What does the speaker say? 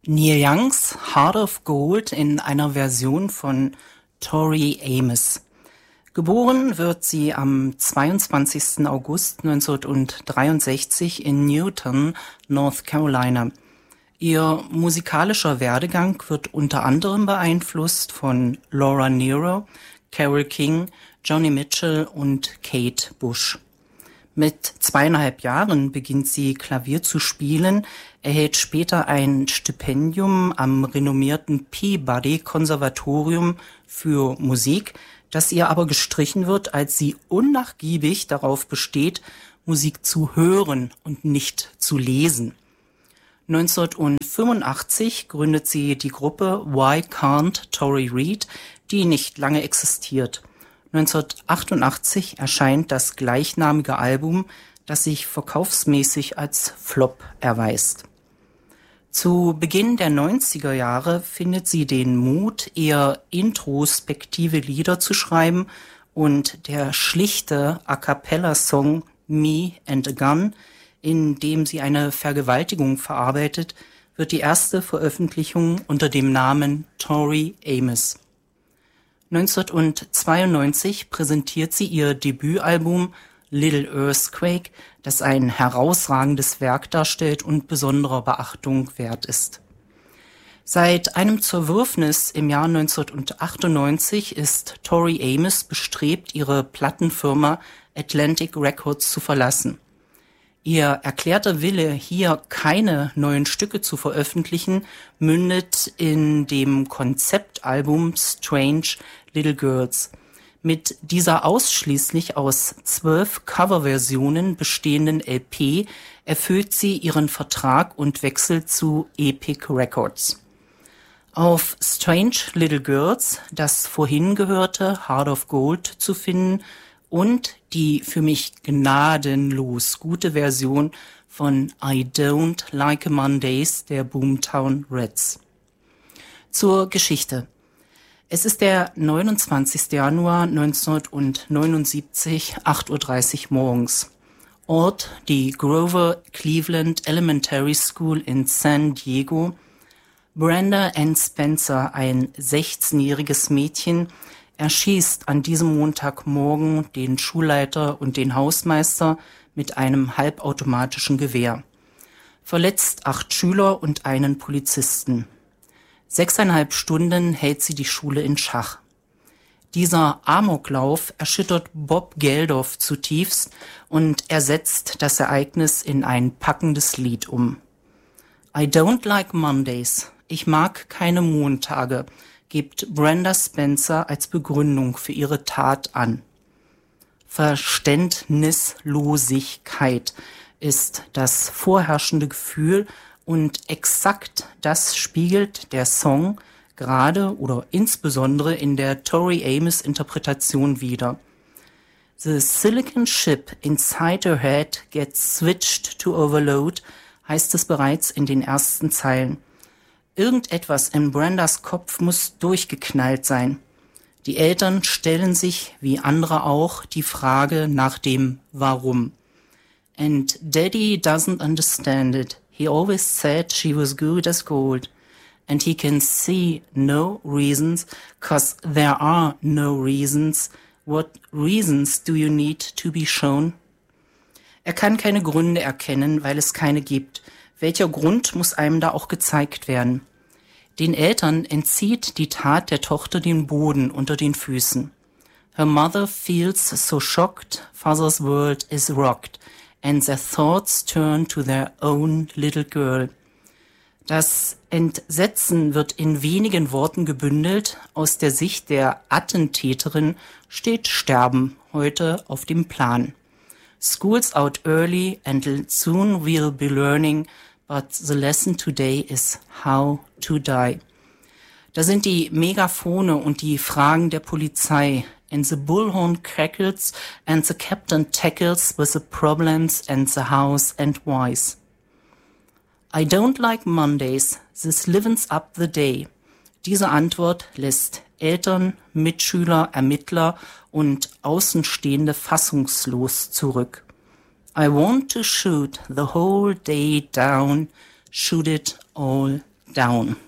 Neil Youngs Heart of Gold in einer Version von Tori Amos. Geboren wird sie am 22. August 1963 in Newton, North Carolina. Ihr musikalischer Werdegang wird unter anderem beeinflusst von Laura Nyro, Carole King, Joni Mitchell und Kate Bush. Mit 2,5 Jahren beginnt sie Klavier zu spielen, erhält später ein Stipendium am renommierten Peabody Konservatorium für Musik, das ihr aber gestrichen wird, als sie unnachgiebig darauf besteht, Musik zu hören und nicht zu lesen. 1985 gründet sie die Gruppe Why Can't Tori Read, die nicht lange existiert. 1988 erscheint das gleichnamige Album, das sich verkaufsmäßig als Flop erweist. Zu Beginn der 90er Jahre findet sie den Mut, eher introspektive Lieder zu schreiben, und der schlichte A-cappella-Song Me and a Gun, in dem sie eine Vergewaltigung verarbeitet, wird die erste Veröffentlichung unter dem Namen Tori Amos. 1992 präsentiert sie ihr Debütalbum Little Earthquake, das ein herausragendes Werk darstellt und besonderer Beachtung wert ist. Seit einem Zerwürfnis im Jahr 1998 ist Tori Amos bestrebt, ihre Plattenfirma Atlantic Records zu verlassen. Ihr erklärter Wille, hier keine neuen Stücke zu veröffentlichen, mündet in dem Konzeptalbum Strange Little Girls. Mit dieser ausschließlich aus 12 Coverversionen bestehenden LP erfüllt sie ihren Vertrag und wechselt zu Epic Records. Auf Strange Little Girls, das vorhin gehörte Heart of Gold, zu finden, und die für mich gnadenlos gute Version von I Don't Like Mondays der Boomtown Rats. Zur Geschichte. Es ist der 29. Januar 1979, 8:30 Uhr morgens. Ort die Grover Cleveland Elementary School in San Diego. Brenda Ann Spencer, ein 16-jähriges Mädchen, erschießt an diesem Montagmorgen den Schulleiter und den Hausmeister mit einem halbautomatischen Gewehr. Verletzt 8 Schüler und einen Polizisten. 6,5 Stunden hält sie die Schule in Schach. Dieser Amoklauf erschüttert Bob Geldof zutiefst und er setzt das Ereignis in ein packendes Lied um. I don't like Mondays. Ich mag keine Montage, gibt Brenda Spencer als Begründung für ihre Tat an. Verständnislosigkeit ist das vorherrschende Gefühl und exakt das spiegelt der Song gerade oder insbesondere in der Tori Amos Interpretation wider. The silicon chip inside her head gets switched to overload, heißt es bereits in den ersten Zeilen. Irgendetwas in Brendas Kopf muss durchgeknallt sein. Die Eltern stellen sich, wie andere auch, die Frage nach dem Warum. And Daddy doesn't understand it. He always said she was good as gold. And he can see no reasons, 'cause there are no reasons. What reasons do you need to be shown? Er kann keine Gründe erkennen, weil es keine gibt. Welcher Grund muss einem da auch gezeigt werden? Den Eltern entzieht die Tat der Tochter den Boden unter den Füßen. Her mother feels so shocked, father's world is rocked, and their thoughts turn to their own little girl. Das Entsetzen wird in wenigen Worten gebündelt. Aus der Sicht der Attentäterin steht Sterben heute auf dem Plan. School's out early and soon we'll be learning, but the lesson today is how to die. Da sind die Megaphone und die Fragen der Polizei. And the bullhorn crackles and the captain tackles with the problems and the house and whys. I don't like Mondays, this livens up the day. Diese Antwort lässt Eltern, Mitschüler, Ermittler und Außenstehende fassungslos zurück. I want to shoot the whole day down, shoot it all Down.